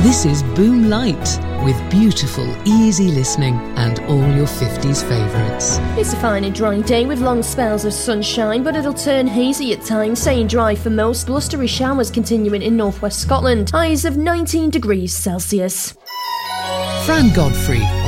This is Boom Light, with beautiful, easy listening and all your 50s favourites. It's a fine and dry day with long spells of sunshine, but it'll turn hazy at times, staying dry for most. Blustery showers continuing in northwest Scotland. Highs of 19 degrees Celsius. Fran Godfrey